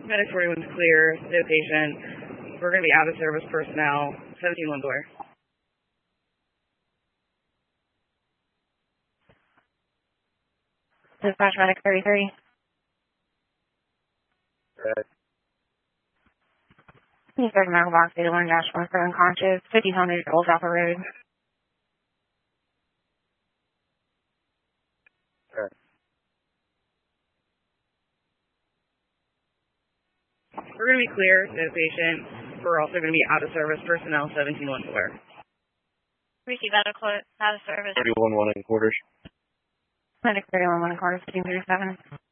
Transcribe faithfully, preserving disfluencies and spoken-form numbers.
Medic forty-one's clear, no patient. We're going to be out of service personnel, seventeen one door. Dispatch medic thirty-three. Right. He's thirty medical box, data one dash one for unconscious, fifty hundred Old Joppa Road. Right. We're going to be clear, no patient. We're also going to be out of service personnel, seventeen one four. Receive medical out of service. thirty-one one in quarters. Medic thirty-one one quarter, fifteen thirty-seven.